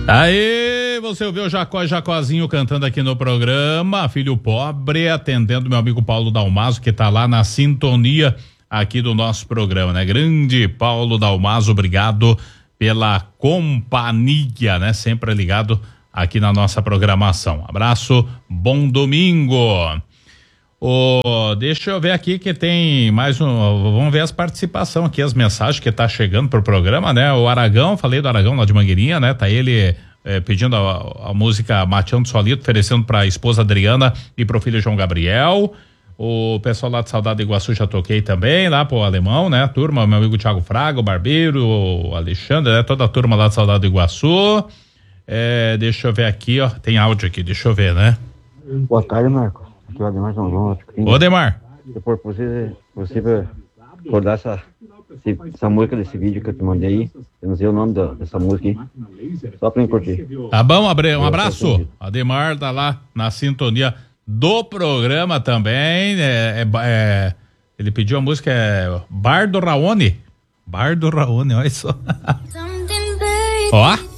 Aí, você ouviu o Jacó e Jacozinho cantando aqui no programa, Filho Pobre, atendendo meu amigo Paulo Dalmaso, que tá lá na sintonia aqui do nosso programa, né? Grande Paulo Dalmaso, obrigado pela companhia, né? Sempre ligado aqui na nossa programação. Abraço, bom domingo. Deixa eu ver aqui que tem mais um, vamos ver as participações aqui, as mensagens que tá chegando pro programa, né? O Aragão, falei do Aragão lá de Mangueirinha, né? Tá ele pedindo a música Mateando Solito, oferecendo pra esposa Adriana e pro filho João Gabriel. O pessoal lá de Saudade do Iguaçu já toquei também, lá pro Alemão, né? A turma, meu amigo Thiago Fraga, o Barbeiro, o Alexandre, né? Toda a turma lá de Saudade do Iguaçu. Deixa eu ver aqui, ó, tem áudio aqui, deixa eu ver, né? Boa tarde, Marco. Aqui é o Ademar João João. Ô, Demar. Depois possível acordar essa música desse vídeo que eu te mandei aí. Eu não sei o nome dessa música aí. Só pra mim curtir. Tá bom, um abraço. Ademar tá lá na sintonia do programa também. Ele pediu a música Bar do Raoni. Bar do Raoni, olha só. Ó.